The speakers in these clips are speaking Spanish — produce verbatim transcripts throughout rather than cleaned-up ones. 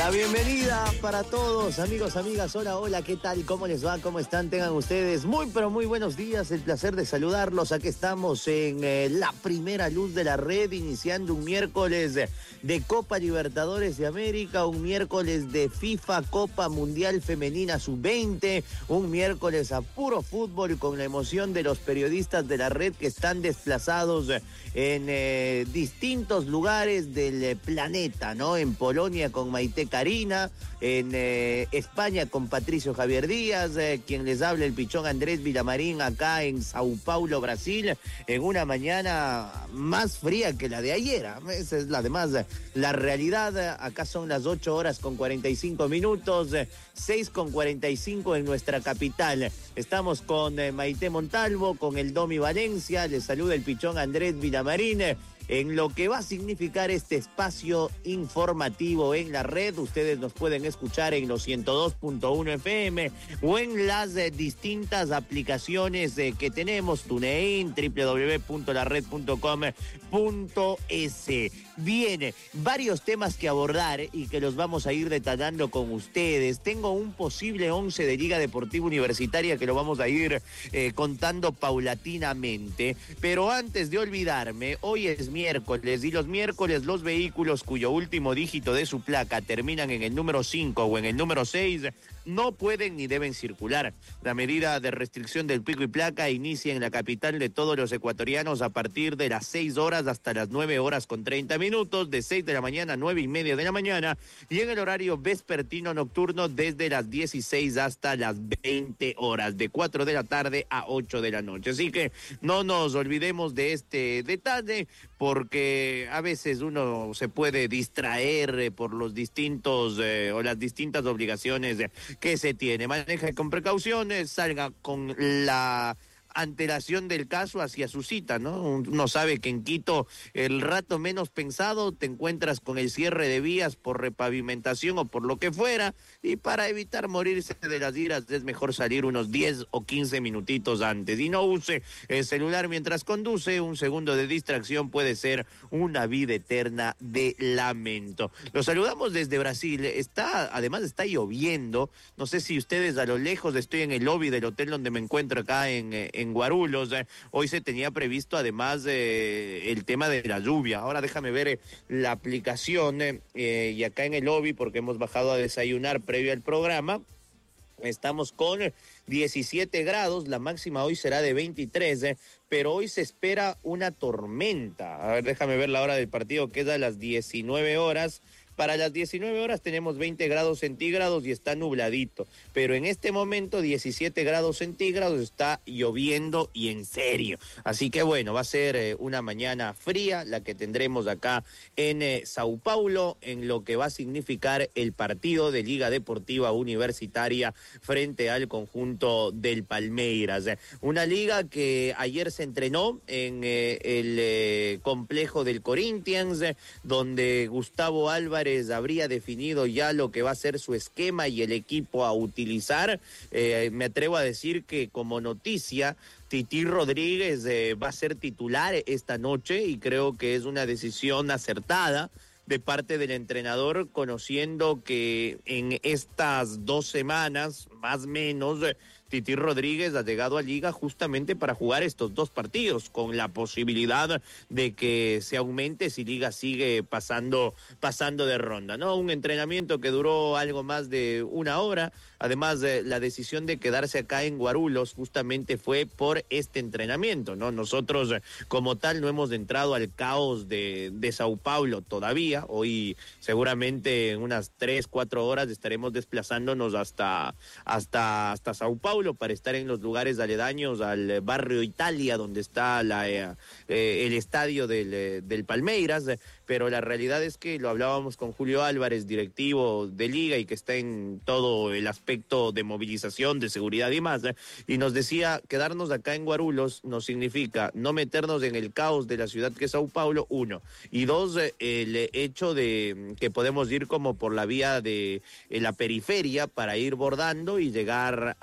La bienvenida para todos, amigos, amigas. Hola, hola, ¿qué tal? ¿Cómo les va? ¿Cómo están? Tengan ustedes muy, pero muy buenos días. El placer de saludarlos. Aquí estamos en eh, la primera luz de la red, iniciando un miércoles de, de Copa Libertadores de América, un miércoles de FIFA Copa Mundial Femenina sub veinte, un miércoles a puro fútbol con la emoción de los periodistas de la red que están desplazados en eh, distintos lugares del planeta, ¿no? En Polonia con Maite Karina, en eh, España con Patricio Javier Díaz, eh, quien les habla el pichón Andrés Villamarín acá en Sao Paulo, Brasil, en una mañana más fría que la de ayer. Esa es la demás, la realidad. Acá son las ocho horas con cuarenta y cinco minutos, seis con cuarenta y cinco en nuestra capital. Estamos con eh, Maite Montalvo, con el Domi Valencia, les saluda el pichón Andrés Villamarín, en lo que va a significar este espacio informativo en la red. Ustedes nos pueden escuchar en los ciento dos punto uno F M o en las eh, distintas aplicaciones eh, que tenemos, TuneIn, doble u doble u doble u punto la red punto com punto es. Viene varios temas que abordar y que los vamos a ir detallando con ustedes. Tengo un posible once de Liga Deportiva Universitaria que lo vamos a ir eh, contando paulatinamente. Pero antes de olvidarme, hoy es miércoles y los miércoles los vehículos cuyo último dígito de su placa terminan en el número cinco o en el número seis no pueden ni deben circular. La medida de restricción del pico y placa inicia en la capital de todos los ecuatorianos a partir de las seis horas hasta las nueve horas con treinta minutos, de seis de la mañana a nueve y media de la mañana, y en el horario vespertino nocturno desde las dieciséis hasta las veinte horas, de cuatro de la tarde a ocho de la noche. Así que no nos olvidemos de este detalle, porque a veces uno se puede distraer eh, por los distintos eh, o las distintas obligaciones eh, que se tiene. Maneja con precauciones, salga con la antelación del caso hacia su cita, ¿no? Uno sabe que en Quito, el rato menos pensado, te encuentras con el cierre de vías por repavimentación o por lo que fuera, y para evitar morirse de las iras es mejor salir unos diez o quince minutitos antes. Y no use el celular mientras conduce, un segundo de distracción puede ser una vida eterna de lamento. Los saludamos desde Brasil. Está, además está lloviendo, no sé si ustedes a lo lejos, estoy en el lobby del hotel donde me encuentro acá en, en en Guarulhos. Eh, hoy se tenía previsto además eh, el tema de la lluvia. Ahora déjame ver eh, la aplicación eh, eh, y acá en el lobby, porque hemos bajado a desayunar previo al programa, estamos con diecisiete grados, la máxima hoy será de veintitrés, eh, pero hoy se espera una tormenta. A ver, déjame ver la hora del partido, que es a las diecinueve horas. Para las diecinueve horas tenemos veinte grados centígrados y está nubladito, pero en este momento diecisiete grados centígrados, está lloviendo y en serio. Así que bueno, va a ser eh, una mañana fría la que tendremos acá en eh, Sao Paulo, en lo que va a significar el partido de Liga Deportiva Universitaria frente al conjunto del Palmeiras. Eh, una liga que ayer se entrenó en eh, el eh, complejo del Corinthians, eh, donde Gustavo Álvarez habría definido ya lo que va a ser su esquema y el equipo a utilizar. Eh, me atrevo a decir que como noticia, Tití Rodríguez eh, va a ser titular esta noche, y creo que es una decisión acertada de parte del entrenador, conociendo que en estas dos semanas, más o menos, eh, Tití Rodríguez ha llegado a Liga justamente para jugar estos dos partidos, con la posibilidad de que se aumente si Liga sigue pasando, pasando de ronda, ¿no? Un entrenamiento que duró algo más de una hora. Además, eh, la decisión de quedarse acá en Guarulhos justamente fue por este entrenamiento, ¿no? Nosotros, eh, como tal, no hemos entrado al caos de, de Sao Paulo todavía. Hoy, seguramente, en unas tres, cuatro horas estaremos desplazándonos hasta, hasta, hasta Sao Paulo, para estar en los lugares aledaños al barrio Italia, donde está la, eh, eh, el estadio del, eh, del Palmeiras. Pero la realidad es que lo hablábamos con Julio Álvarez, directivo de Liga, y que está en todo el aspecto de movilización, de seguridad y más, ¿eh? Y nos decía, quedarnos acá en Guarulhos nos significa no meternos en el caos de la ciudad que es Sao Paulo, uno, y dos, eh, el hecho de que podemos ir como por la vía de eh, la periferia para ir bordando y llegar al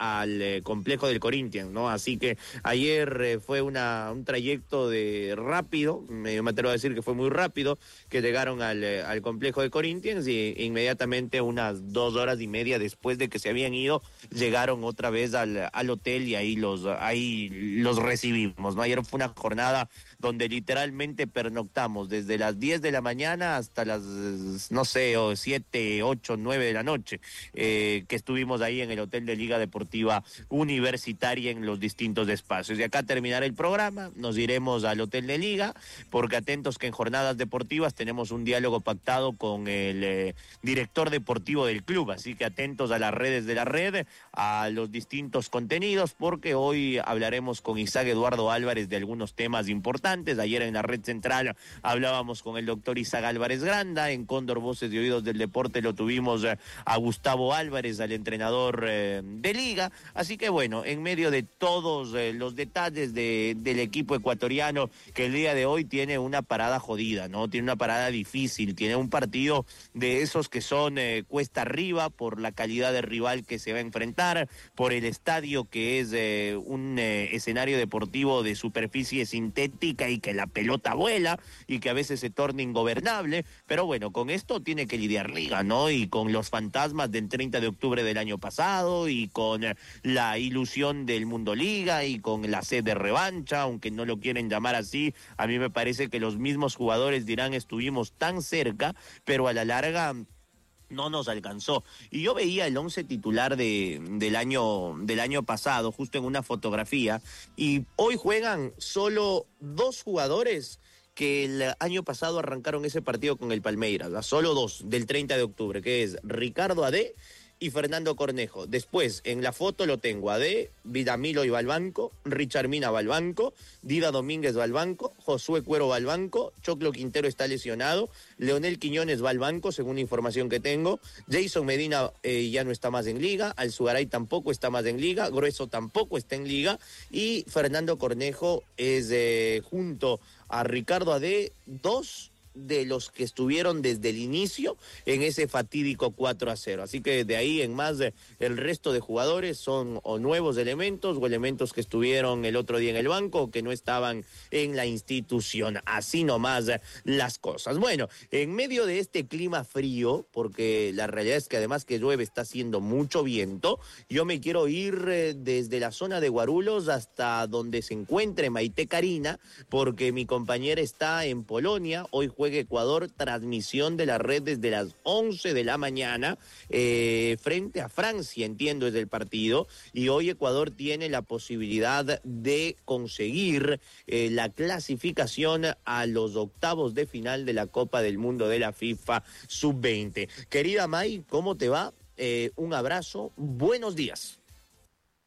eh, complejo del Corinthians, ¿no? Así que ayer eh, fue una, un trayecto de rápido, me, me atrevo a decir que fue muy rápido, que llegaron al, eh, al complejo de Corinthians y inmediatamente unas dos horas y media después de que se habían ido, llegaron otra vez al, al hotel y ahí los, ahí los recibimos, ¿no? Ayer fue una jornada donde literalmente pernoctamos desde las diez de la mañana hasta las, no sé, siete, ocho, nueve de la noche, eh, que estuvimos ahí en el hotel de Liga Deportiva Universitaria en los distintos espacios. Y acá terminará el programa, nos iremos al hotel de Liga, porque atentos que en jornadas deportivas tenemos un diálogo pactado con el eh, director deportivo del club, así que atentos a las redes de la red, a los distintos contenidos, porque hoy hablaremos con Isaac Eduardo Álvarez de algunos temas importantes. Ayer en la red central hablábamos con el doctor Isaac Álvarez Granda, en Cóndor Voces y Oídos del Deporte lo tuvimos eh, a Gustavo Álvarez, al entrenador eh, de Liga, así que bueno, en medio de todos eh, los detalles de, del equipo ecuatoriano, que el día de hoy tiene una parada jodida, ¿no? Tiene una parada difícil, tiene un partido de esos que son eh, cuesta arriba por la calidad de rival que se va a enfrentar, por el estadio que es eh, un eh, escenario deportivo de superficie sintética y que la pelota vuela y que a veces se torna ingobernable, pero bueno, con esto tiene que lidiar Liga, ¿no? Y con los fantasmas del treinta de octubre del año pasado y con eh, la ilusión del Mundo Liga y con la sed de revancha, aunque no lo quieren llamar así, a mí me parece que los mismos jugadores dirán estuvimos tan cerca, pero a la larga no nos alcanzó. Y yo veía el once titular de, del, año, del año pasado, justo en una fotografía, y hoy juegan solo dos jugadores que el año pasado arrancaron ese partido con el Palmeiras, ¿no? Solo dos del treinta de octubre, que es Ricardo Adé y Fernando Cornejo. Después, en la foto lo tengo, Adé, Vidamilo iba al banco, Richard Mina va al banco, Dida Domínguez va al banco, Josué Cuero va al banco, Choclo Quintero está lesionado, Leonel Quiñones va al banco, según la información que tengo, Jason Medina eh, ya no está más en Liga, Alzugaray tampoco está más en Liga, Grueso tampoco está en Liga, y Fernando Cornejo es eh, junto a Ricardo Adé, dos de los que estuvieron desde el inicio en ese fatídico cuatro a cero. Así que de ahí en más, el resto de jugadores son o nuevos elementos o elementos que estuvieron el otro día en el banco o que no estaban en la institución. Así nomás las cosas. Bueno, en medio de este clima frío, porque la realidad es que además que llueve está haciendo mucho viento, yo me quiero ir desde la zona de Guarulhos hasta donde se encuentre Maite Karina, porque mi compañera está en Polonia. Hoy juega Ecuador, transmisión de la red desde las once de la mañana, eh, frente a Francia, entiendo, es el partido, y hoy Ecuador tiene la posibilidad de conseguir eh, la clasificación a los octavos de final de la Copa del Mundo de la FIFA sub veinte. Querida May, ¿cómo te va? Eh, un abrazo, buenos días.